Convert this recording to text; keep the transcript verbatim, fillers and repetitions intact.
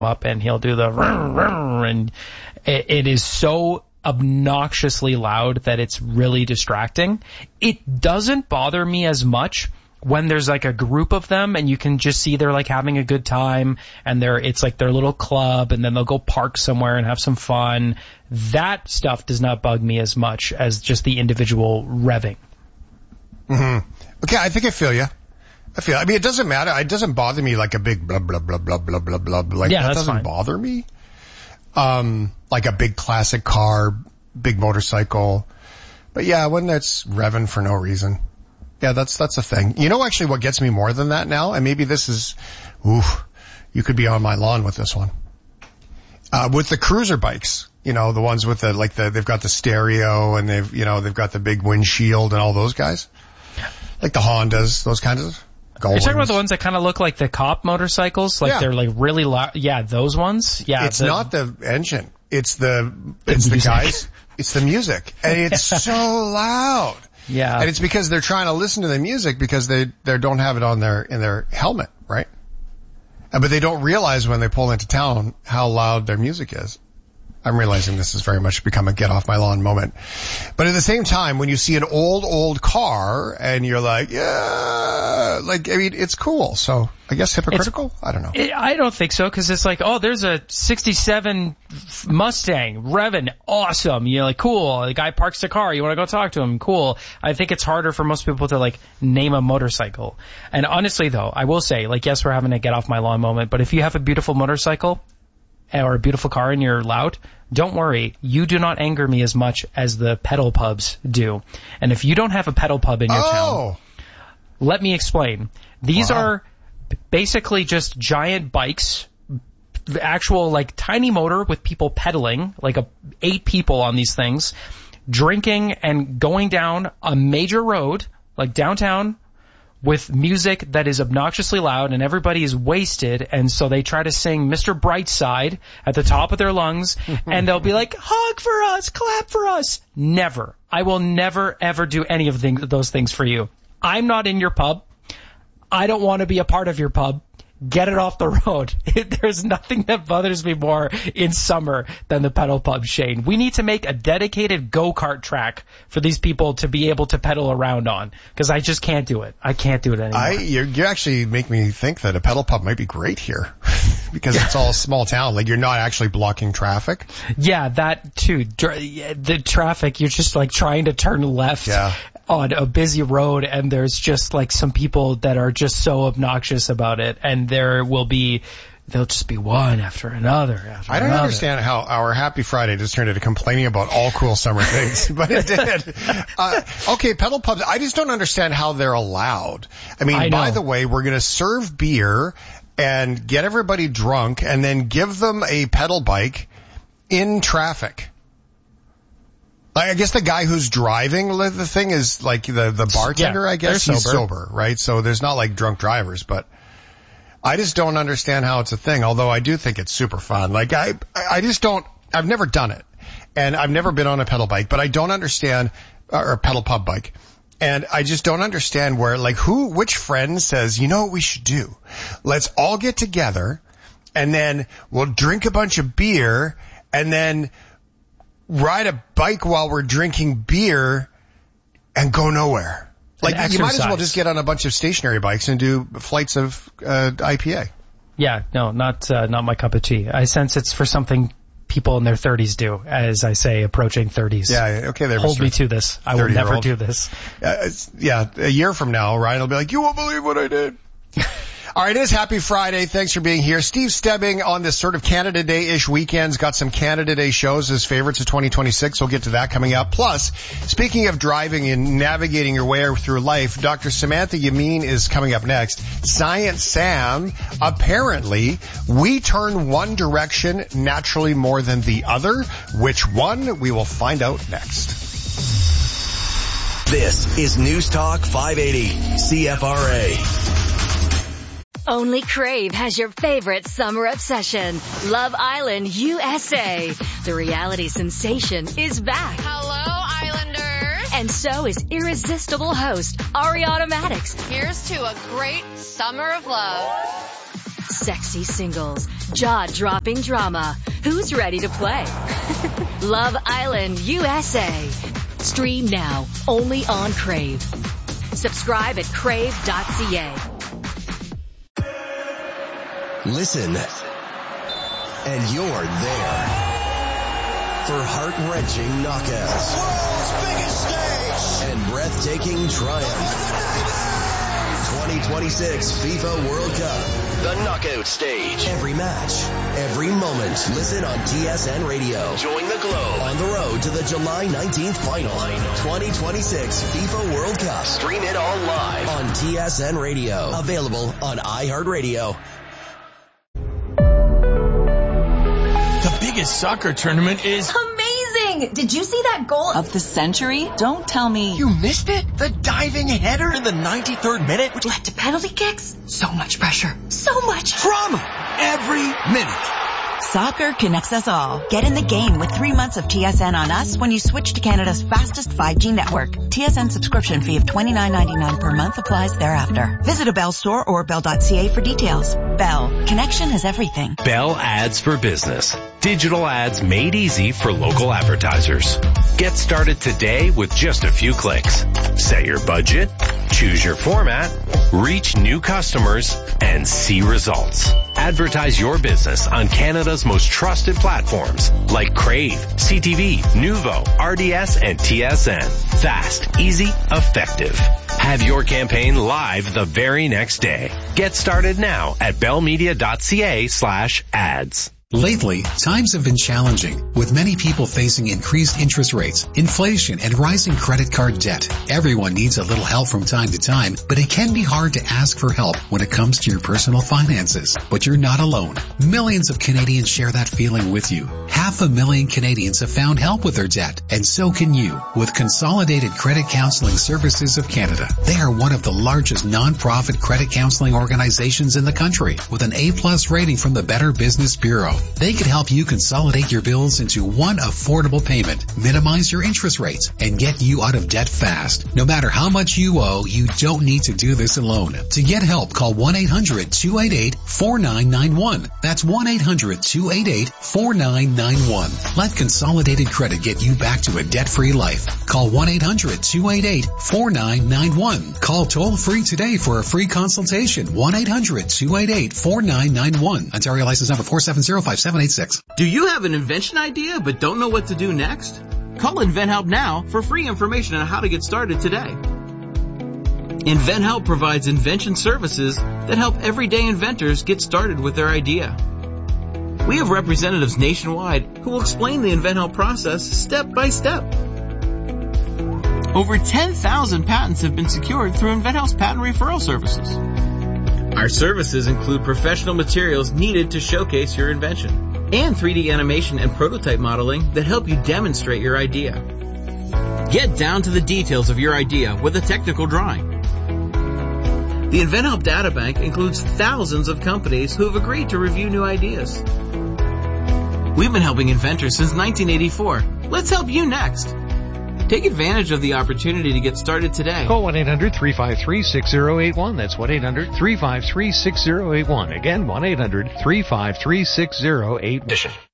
up and he'll do the and it, it is so obnoxiously loud that it's really distracting. It doesn't bother me as much when there's like a group of them and you can just see they're like having a good time and they're it's like their little club and then they'll go park somewhere and have some fun. That stuff does not bug me as much as just the individual revving. Mm-hmm. Okay, I think I feel you. I feel, I mean, it doesn't matter. It doesn't bother me like a big blah, blah, blah, blah, blah, blah, blah. Like, yeah, that that's doesn't fine. bother me. Um, like a big classic car, big motorcycle. But yeah, when that's revving for no reason. Yeah, that's, that's a thing. You know, actually what gets me more than that now, and maybe this is, oof, you could be on my lawn with this one. Uh, with the cruiser bikes, you know, the ones with the, like the, they've got the stereo and they've, you know, they've got the big windshield and all those guys. Like the Hondas, those kinds of. You're talking about the ones that kind of look like the cop motorcycles? Like yeah. They're like really loud. Yeah, those ones. Yeah. It's the, not the engine. It's the, it's the, the guys. It's the music. And it's so loud. Yeah. And it's because they're trying to listen to the music because they, they don't have it on their, in their helmet, right? But they don't realize when they pull into town how loud their music is. I'm realizing this has very much become a get off my lawn moment. But at the same time, when you see an old, old car and you're like, yeah, like, I mean, it's cool. So I guess hypocritical? It's, I don't know. It, I don't think so, because it's like, oh, there's a sixty-seven Mustang, revving, awesome. You're like, cool. The guy parks the car. You want to go talk to him? Cool. I think it's harder for most people to like name a motorcycle. And honestly though, I will say, like, yes, we're having a get off my lawn moment, but if you have a beautiful motorcycle, or a beautiful car and you're loud, don't worry. You do not anger me as much as the pedal pubs do. And if you don't have a pedal pub in your oh. town, let me explain. These wow. are basically just giant bikes, actual like tiny motor with people pedaling, like a, eight people on these things, drinking and going down a major road, like downtown, with music that is obnoxiously loud and everybody is wasted, and so they try to sing Mister Brightside at the top of their lungs, and they'll be like, honk for us, clap for us. Never. I will never, ever do any of those things for you. I'm not in your pub. I don't want to be a part of your pub. Get it off the road. There's nothing that bothers me more in summer than the pedal pub, Shane. We need to make a dedicated go-kart track for these people to be able to pedal around on, because I just can't do it. I can't do it anymore. I, you you actually make me think that a pedal pub might be great here because it's all small town. Like, you're not actually blocking traffic. Yeah, that too. The traffic, you're just like trying to turn left. Yeah. On a busy road, and there's just like some people that are just so obnoxious about it, and there will be, there'll just be one after another after I don't another. understand how our Happy Friday just turned into complaining about all cool summer things, but it did. Uh, okay, pedal pubs, I just don't understand how they're allowed. I mean, I by the way, we're going to serve beer and get everybody drunk and then give them a pedal bike in traffic. Like, I guess the guy who's driving the thing is like the, the bartender, yeah, I guess. He's sober. sober, right? So there's not like drunk drivers, but I just don't understand how it's a thing, although I do think it's super fun. Like, I, I just don't, I've never done it. And I've never been on a pedal bike, but I don't understand, or a pedal pub bike. And I just don't understand where, like, who, which friend says, you know what we should do? Let's all get together and then we'll drink a bunch of beer and then ride a bike while we're drinking beer and go nowhere. Like, you might as well just get on a bunch of stationary bikes and do flights of uh, I P A. Yeah, no, not uh, not my cup of tea. I sense it's for something people in their thirties do, as I say, approaching thirties. Yeah, okay, there. Hold me to this. I will never do this. Uh, yeah, a year from now, Ryan will be like, you won't believe what I did. All right, it is Happy Friday. Thanks for being here. Steve Stebbing on this sort of Canada Day-ish weekend's got some Canada Day shows as favorites of twenty twenty-six. We'll get to that coming up. Plus, speaking of driving and navigating your way through life, Doctor Samantha Yamin is coming up next. Science Sam, apparently, we turn one direction naturally more than the other. Which one? We will find out next. This is News Talk five eighty, C F R A. Only Crave has your favorite summer obsession, Love Island U S A. The reality sensation is back. Hello, Islanders. And so is irresistible host Ariana Madix. Here's to a great summer of love. sexy singles, jaw-dropping drama. Who's ready to play? Love Island U S A. Stream now, only on Crave. Subscribe at crave dot c a. Listen, and you're there for heart-wrenching knockouts. World's biggest stage and breathtaking triumph. twenty twenty-six FIFA World Cup, the knockout stage. Every match, every moment. Listen on T S N Radio. Join the globe on the road to the July nineteenth final. twenty twenty-six FIFA World Cup. Stream it all live on T S N Radio. Available on iHeartRadio. The biggest soccer tournament is amazing! Did you see that goal of the century? Don't tell me you missed it. The diving header in the ninety-third minute, which led to penalty kicks. So much pressure. So much drama every minute. Soccer connects us all. Get in the game with three months of T S N on us when you switch to Canada's fastest five G network. T S N subscription fee of twenty-nine ninety-nine per month applies thereafter. Visit a Bell store or bell dot c a for details. Bell. Connection is everything. Bell Ads for Business. Digital ads made easy for local advertisers. Get started today with just a few clicks. Set your budget, choose your format, reach new customers, and see results. Advertise your business on Canada's most trusted platforms like Crave, C T V, Nuvo, R D S, and T S N. Fast, easy, effective. Have your campaign live the very next day. Get started now at bellmedia dot c a slash ads. Lately, times have been challenging, with many people facing increased interest rates, inflation, and rising credit card debt. Everyone needs a little help from time to time, but it can be hard to ask for help when it comes to your personal finances. But you're not alone. Millions of Canadians share that feeling with you. Half a million Canadians have found help with their debt, and so can you, with Consolidated Credit Counseling Services of Canada. They are one of the largest non-profit credit counseling organizations in the country, with an A plus rating from the Better Business Bureau. They can help you consolidate your bills into one affordable payment, minimize your interest rates, and get you out of debt fast. No matter how much you owe, you don't need to do this alone. To get help, call one eight hundred two eight eight four nine nine one. That's one eight hundred two eight eight four nine nine one. Let Consolidated Credit get you back to a debt-free life. Call one eight hundred two eight eight four nine nine one. Call toll-free today for a free consultation. one eight hundred two eight eight four nine nine one. Ontario license number four seven zero five seven eight six. Do you have an invention idea but don't know what to do next? Call InventHelp now for free information on how to get started today. InventHelp provides invention services that help everyday inventors get started with their idea. We have representatives nationwide who will explain the InventHelp process step by step. Over ten thousand patents have been secured through InventHelp's patent referral services. Our services include professional materials needed to showcase your invention and three D animation and prototype modeling that help you demonstrate your idea. Get down to the details of your idea with a technical drawing. The InventHelp Databank includes thousands of companies who have agreed to review new ideas. We've been helping inventors since nineteen eighty-four. Let's help you next. Take advantage of the opportunity to get started today. Call one eight hundred three five three six zero eight one. That's one eight hundred three five three six zero eight one. Again, one eight hundred three five three six zero eight one.